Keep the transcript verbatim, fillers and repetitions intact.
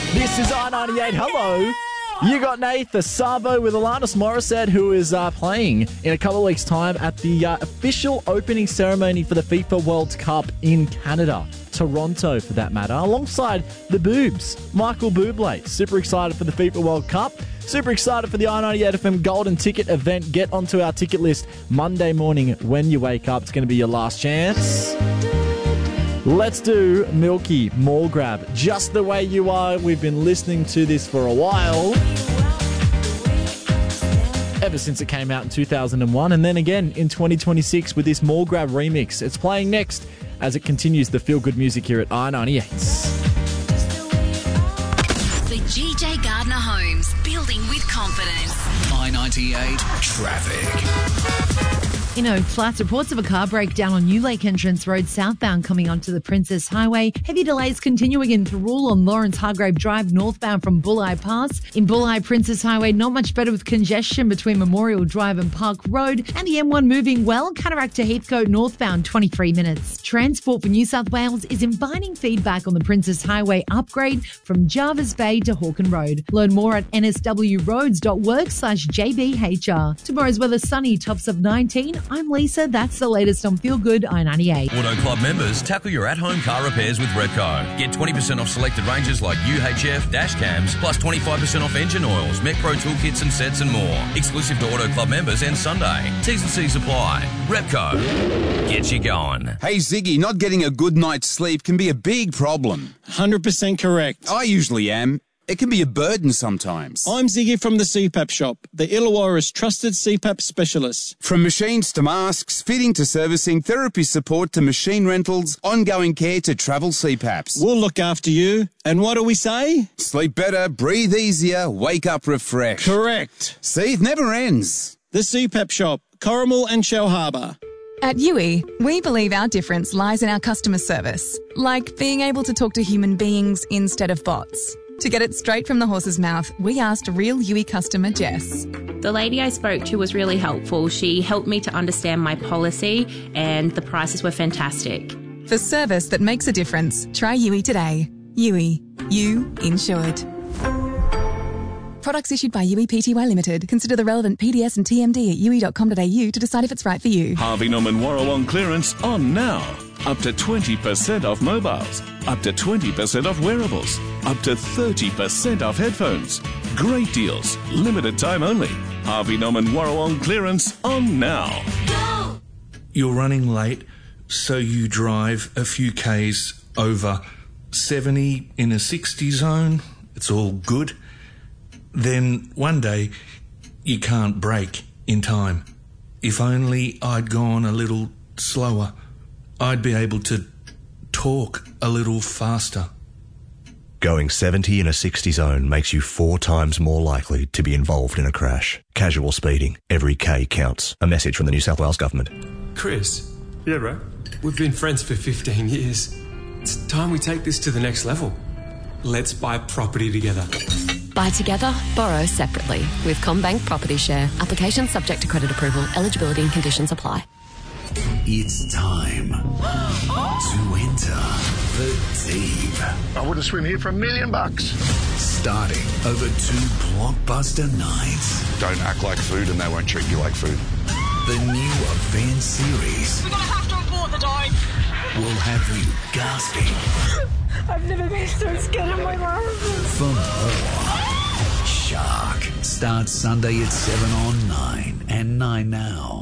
This is I ninety-eight. Hello. You got Nath Savo with Alanis Morissette, who is uh, playing in a couple of weeks' time at the uh, official opening ceremony for the FIFA World Cup in Canada. Toronto, for that matter, alongside the Boobs, Michael Bublé. Super excited for the FIFA World Cup. Super excited for the I ninety-eight F M Golden Ticket event. Get onto our ticket list Monday morning when you wake up. It's going to be your last chance. Let's do Milky Mall Grab. Just the way you are. We've been listening to this for a while. Ever since it came out in two thousand one, and then again in twenty twenty-six with this Mall Grab remix. It's playing next as it continues the feel-good music here at I ninety-eight. The G J Gardner Homes, building with confidence. I ninety-eight traffic. You know, flats reports of a car breakdown on New Lake Entrance Road southbound coming onto the Princess Highway. Heavy delays continuing in Thirroul on Lawrence Hargrave Drive northbound from Bulli Pass. In Bulli Princess Highway, not much better with congestion between Memorial Drive and Park Road. And the M one moving well, Cataract to Heathcote northbound, twenty-three minutes. Transport for New South Wales is inviting feedback on the Princess Highway upgrade from Jarvis Bay to Hawken Road. Learn more at n s w roads dot org slash j b h r. Tomorrow's weather sunny, tops of nineteen. I'm Lisa. That's the latest on Feel Good I ninety-eight. Auto Club members, tackle your at-home car repairs with Repco. Get twenty percent off selected ranges like U H F, dash cams, plus twenty-five percent off engine oils, Met Pro toolkits and sets and more. Exclusive to Auto Club members and Sunday. T's and C's apply. Repco. Get you going. Hey Ziggy, not getting a good night's sleep can be a big problem. one hundred percent correct. I usually am. It can be a burden sometimes. I'm Ziggy from the C PAP shop, the Illawarra's trusted C PAP specialist. From machines to masks, fitting to servicing, therapy support to machine rentals, ongoing care to travel C PAPs. We'll look after you. And what do we say? Sleep better, breathe easier, wake up refreshed. Correct. See, it never ends. The C PAP shop, Corrimal and Shell Harbour. At U I, we believe our difference lies in our customer service, like being able to talk to human beings instead of bots. To get it straight from the horse's mouth, we asked real U I customer Jess. The lady I spoke to was really helpful. She helped me to understand my policy and the prices were fantastic. For service that makes a difference, try U I today. U I. You insured. Products issued by U I P T Y Limited. Consider the relevant P D S and T M D at u i dot com dot a u to decide if it's right for you. Harvey Norman Warrawong clearance on now. Up to twenty percent off mobiles. Up to twenty percent off wearables. Up to thirty percent off headphones. Great deals. Limited time only. Harvey Norman Warrawong clearance on now. Go! You're running late, so you drive a few Ks over seventy in a sixty zone. It's all good. Then one day you can't brake in time. If only I'd gone a little slower, I'd be able to talk a little faster. Going seventy in a sixty zone makes you four times more likely to be involved in a crash. Casual speeding. Every K counts. A message from the New South Wales Government. Chris. Yeah, bro? We've been friends for fifteen years. It's time we take this to the next level. Let's buy property together. Buy together, borrow separately with CommBank Property Share. Application subject to credit approval. Eligibility and conditions apply. It's time to enter the deep. I would have swim here for a million bucks. Starting over two blockbuster nights. Don't act like food and they won't treat you like food. The new event series. We're going to have to abort the dive. Will have you gasping. I've never been so scared in my life. For more. Shark starts Sunday at seven on nine and nine now.